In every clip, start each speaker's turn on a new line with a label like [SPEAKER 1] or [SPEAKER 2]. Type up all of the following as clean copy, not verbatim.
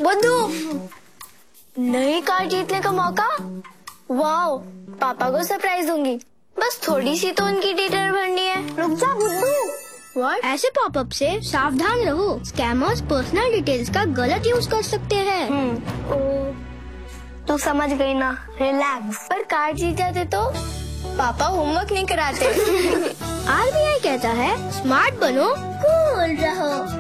[SPEAKER 1] बुद्धू, नई कार जीतने का मौका। वाओ, पापा को सरप्राइज दूंगी। बस थोड़ी सी तो उनकी डिटेल भरनी है। रुक जा बुद्धू।
[SPEAKER 2] What? ऐसे पॉपअप से सावधान रहो। स्कैमर्स पर्सनल डिटेल्स का गलत यूज कर सकते हैं।
[SPEAKER 1] तू समझ गई ना, रिलैक्स। पर कार जीत जाते तो पापा होमवर्क नहीं कराते।
[SPEAKER 2] RBI कहता है स्मार्ट बनो, कूल रहो।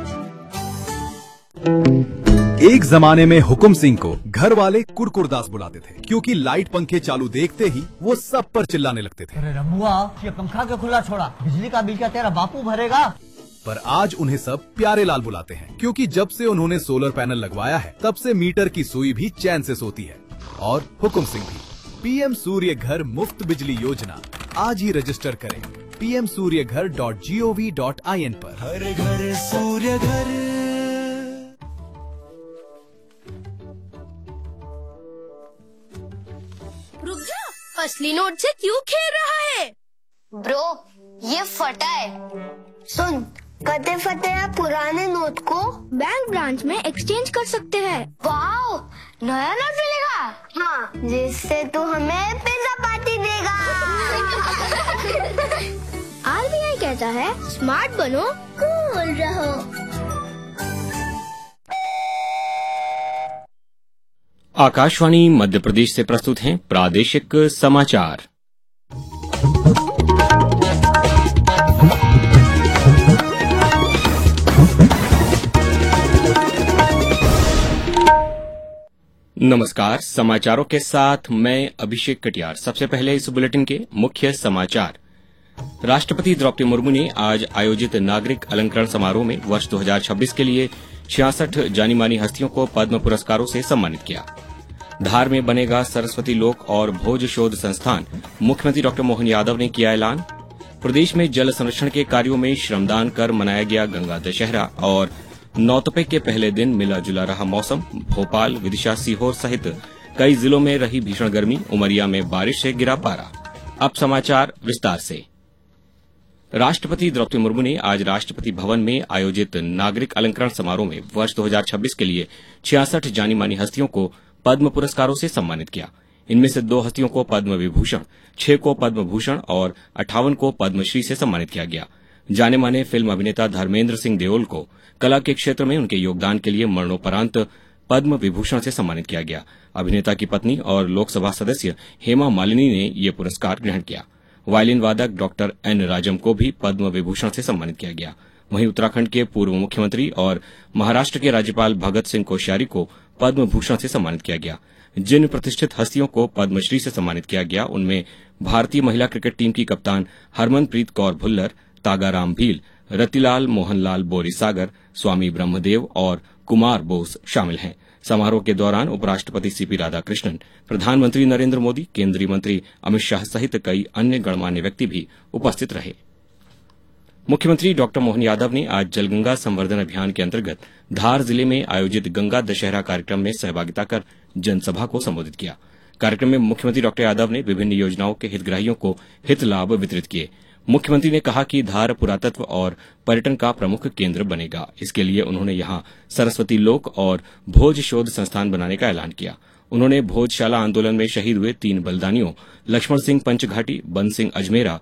[SPEAKER 3] एक जमाने में हुकुम सिंह को घर वाले कुरकुरदास बुलाते थे, क्योंकि लाइट पंखे चालू देखते ही वो सब पर चिल्लाने लगते थे।
[SPEAKER 4] अरे रमुआ, ये पंखा क्यों खुला छोड़ा? बिजली का बिल क्या तेरा बापू भरेगा?
[SPEAKER 3] पर आज उन्हें सब प्यारे लाल बुलाते हैं, क्योंकि जब से उन्होंने सोलर पैनल लगवाया है तब से मीटर की सुई भी चैन से सोती है। और हुकुम सिंह भी। PM सूर्य घर मुफ्त बिजली योजना आज ही रजिस्टर करें pmsuryaghar.gov.in पर।
[SPEAKER 5] हर घर सूर्य घर।
[SPEAKER 2] रुक जा, असली नोट से क्यों खेल रहा है?
[SPEAKER 1] ब्रो, ये फटा है। सुन, कते फटे पुराने नोट को
[SPEAKER 2] बैंक ब्रांच में एक्सचेंज कर सकते हैं।
[SPEAKER 1] वाओ, नया नोट मिलेगा। हाँ, जिससे तू हमें पिज्जा पार्टी देगा।
[SPEAKER 2] RBI कहता है स्मार्ट बनो, कूल रहो।
[SPEAKER 6] आकाशवाणी मध्य प्रदेश से प्रस्तुत हैं प्रादेशिक समाचार। नमस्कार, समाचारों के साथ मैं अभिषेक कटियार। सबसे पहले इस बुलेटिन के मुख्य समाचार। राष्ट्रपति द्रौपदी मुर्मू ने आज आयोजित नागरिक अलंकरण समारोह में वर्ष 2026 के लिए 66 जानी मानी हस्तियों को पद्म पुरस्कारों से सम्मानित किया। धार में बनेगा सरस्वती लोक और भोज शोध संस्थान, मुख्यमंत्री डॉ मोहन यादव ने किया ऐलान। प्रदेश में जल संरक्षण के कार्यों में श्रमदान कर मनाया गया गंगा दशहरा और नौतपे के पहले दिन मिला जुला रहा मौसम। भोपाल, विदिशा, सीहोर सहित कई जिलों में रही भीषण गर्मी। उमरिया में बारिश से गिरा पारा। अब समाचार विस्तार से। राष्ट्रपति द्रौपदी मुर्मू ने आज राष्ट्रपति भवन में आयोजित नागरिक अलंकरण समारोह में वर्ष 2026 के लिए 66 जानी मानी हस्तियों को पद्म पुरस्कारों से सम्मानित किया। इनमें से 2 हस्तियों को पद्म विभूषण, 6 को पद्म भूषण और 58 को पद्मश्री से सम्मानित किया गया। जाने माने फिल्म अभिनेता धर्मेंद्र सिंह देओल को कला के क्षेत्र में उनके योगदान के लिए मरणोपरांत पद्म विभूषण से सम्मानित किया गया। अभिनेता की पत्नी और लोकसभा सदस्य हेमा मालिनी ने ये पुरस्कार ग्रहण किया। वायलिन वादक डॉक्टर N राजम को भी पद्म विभूषण से सम्मानित किया गया। वहीं उत्तराखंड के पूर्व मुख्यमंत्री और महाराष्ट्र के राज्यपाल भगत सिंह कोश्यारी को पद्म भूषण से सम्मानित किया गया। जिन प्रतिष्ठित हस्तियों को पद्मश्री से सम्मानित किया गया उनमें भारतीय महिला क्रिकेट टीम की कप्तान हरमनप्रीत कौर भुल्लर, तागाराम भील, रतिलाल मोहनलाल बोरीसागर, स्वामी ब्रह्मदेव और कुमार बोस शामिल हैं। समारोह के दौरान उपराष्ट्रपति CP राधाकृष्णन, प्रधानमंत्री नरेंद्र मोदी, केंद्रीय मंत्री अमित शाह सहित कई अन्य गणमान्य व्यक्ति भी उपस्थित रहे। मुख्यमंत्री डॉ मोहन यादव ने आज जलगंगा संवर्धन अभियान के अंतर्गत धार जिले में आयोजित गंगा दशहरा कार्यक्रम में सहभागिता कर जनसभा को संबोधित किया। कार्यक्रम में मुख्यमंत्री डॉ यादव ने विभिन्न योजनाओं के हितग्राहियों को हित लाभ वितरित किए। मुख्यमंत्री ने कहा कि धार पुरातत्व और पर्यटन का प्रमुख केंद्र बनेगा। इसके लिए उन्होंने यहां सरस्वती लोक और भोज शोध संस्थान बनाने का ऐलान किया। उन्होंने भोजशाला आंदोलन में शहीद हुए 3 बलिदानियों लक्ष्मण सिंह पंचघाटी, बंद सिंह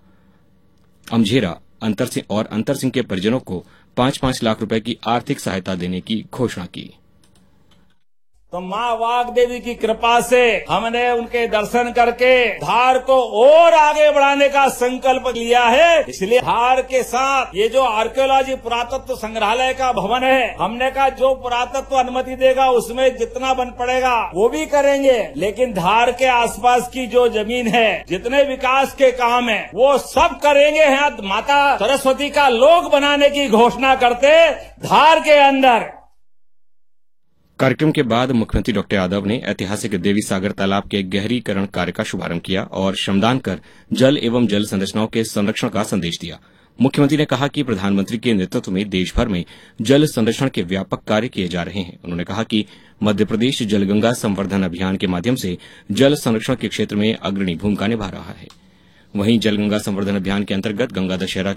[SPEAKER 6] अमझेरा, अंतर सिंह के परिजनों को 5-5 लाख रुपए की आर्थिक सहायता देने की घोषणा की।
[SPEAKER 7] तो माँ वाग्देवी की कृपा से हमने उनके दर्शन करके धार को और आगे बढ़ाने का संकल्प लिया है। इसलिए धार के साथ ये जो आर्कियोलॉजी पुरातत्व संग्रहालय का भवन है, हमने कहा जो पुरातत्व अनुमति देगा उसमें जितना बन पड़ेगा वो भी करेंगे, लेकिन धार के आसपास की जो जमीन है, जितने विकास के काम है वो सब करेंगे। यहाँ माता सरस्वती का लोक बनाने की घोषणा करते धार के अंदर।
[SPEAKER 6] कार्यक्रम के बाद मुख्यमंत्री डॉ यादव ने ऐतिहासिक देवी सागर तालाब के गहरीकरण कार्य का शुभारंभ किया और श्रमदान कर जल एवं जल संरचनाओं के संरक्षण का संदेश दिया। मुख्यमंत्री ने कहा कि प्रधानमंत्री के नेतृत्व में देश भर में जल संरक्षण के व्यापक कार्य किए जा रहे हैं। उन्होंने कहा कि मध्य प्रदेश जलगंगा संवर्धन अभियान के माध्यम से जल संरक्षण के क्षेत्र में अग्रणी भूमिका निभा रहा है। वहीं जलगंगा संवर्धन अभियान के अंतर्गत गंगा दशहरा